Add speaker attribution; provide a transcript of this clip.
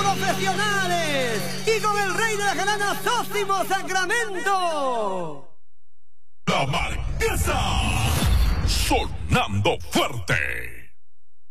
Speaker 1: profesionales y con el rey de la jarana, Zósimo Sacramento.
Speaker 2: La Marquesa, sonando fuerte.